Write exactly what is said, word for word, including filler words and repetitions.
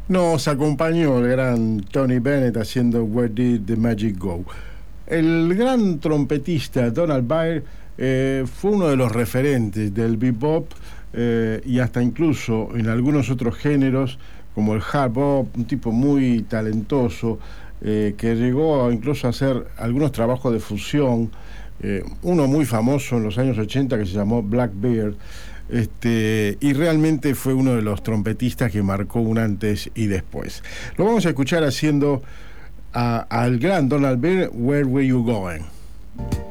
Nos acompañó el gran Tony Bennett haciendo Where Did the Magic Go. El gran trompetista Donald Byrd eh, fue uno de los referentes del bebop eh, y hasta incluso en algunos otros géneros como el hard bop, un tipo muy talentoso eh, que llegó a incluso a hacer algunos trabajos de fusión, eh, uno muy famoso en los años ochenta que se llamó Blackbeard. Este, y realmente fue uno de los trompetistas que marcó un antes y después. Lo vamos a escuchar haciendo a, al gran Donald Byrd, Where Were You Going?